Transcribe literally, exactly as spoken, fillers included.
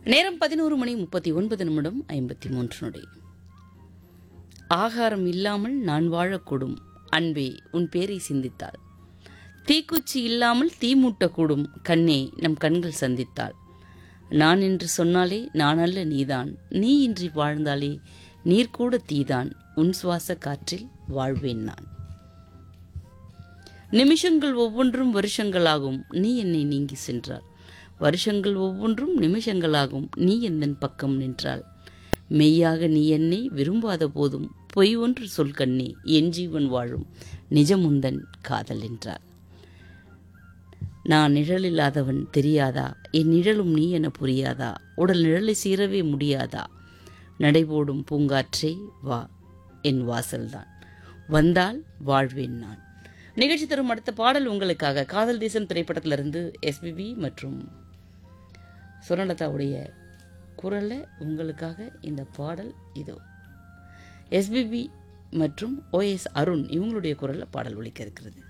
நேரம் பதினோரு மணி முப்பத்தி ஒன்பது நிமிடம் ஐம்பத்தி மூன்று நொடி. ஆகாரம் இல்லாமல் நான் வாழக்கூடும் அன்பே உன் பேரை சிந்தித்தாள். தீக்குச்சி இல்லாமல் தீ மூட்டக்கூடும் கண்ணே நம் கண்கள் சந்தித்தாள். நான் என்று சொன்னாலே நான் அல்ல நீதான், நீ இன்றி வாழ்ந்தாலே நீர்கூட தீதான், உன் சுவாச காற்றில் வாழ்வேன் நான். நிமிஷங்கள் ஒவ்வொன்றும் வருஷங்களாகும் நீ என்னை நீங்கி சென்றாள். வருஷங்கள் ஒவ்வொன்றும் நிமிஷங்களாகும் நீ எந்தன் பக்கம் நின்றாள். மெய்யாக நீ என்னை விரும்பாத போதும் பொய் ஒன்று சொல் கண்ணே என் ஜீவன் வாழும் நிஜமுந்தன் காதல் என்றாள். நான் நிழலில்லாதவன் தெரியாதா, என் நிழலும் நீ என புரியாதா, உடல் நிழலை சீரவே முடியாதா, நடைபோடும் பூங்காற்றே வா என் வாசல்தான், வந்தால் வாழ்வேன் நான். நிகழ்ச்சி தரும் அடுத்த பாடல் உங்களுக்காக காதல் தேசம் திரைப்படத்திலிருந்து எஸ்பிபி மற்றும் சுரலதாவுடைய குரலில் உங்களுக்காக இந்த பாடல் இதோ. எஸ்பிபி மற்றும் ஓஎஸ் அருண் இவங்களுடைய குரலில் பாடல் ஒலிக்க இருக்கிறது.